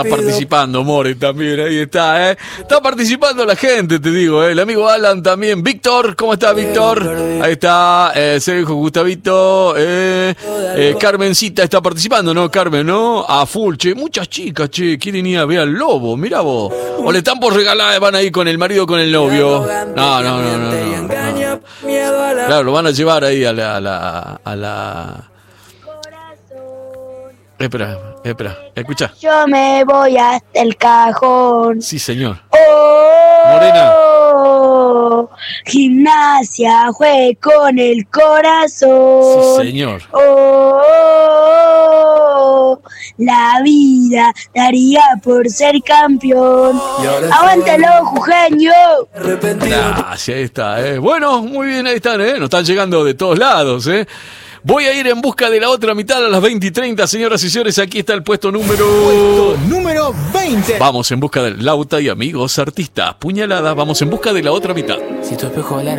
Está participando More también, ahí está, Está participando la gente, te digo, El amigo Alan también. Víctor, ¿cómo está Víctor? Ahí está, Sergio Gustavito, Carmencita está participando, ¿no? Carmen, ¿no? A full, che, muchas chicas, che, quieren ir a ver al lobo, mirá vos. O le están por regalar, van a ir con el marido, con el novio. No. Claro, lo van a llevar ahí a la... Espera, escucha. Yo me voy hasta el cajón. Sí, señor. Morena. Gimnasia, juegue con el corazón. Sí, señor. La vida daría por ser campeón. Aguántalo, jujeño. Gracias, ahí está, Bueno, muy bien, ahí están, Nos están llegando de todos lados, Voy a ir en busca de la otra mitad a las 20:30, señoras y señores. Aquí está el puesto número 20. Vamos en busca del Lauta y amigos artistas. Puñalada, vamos en busca de la otra mitad. Si tu espejo hablara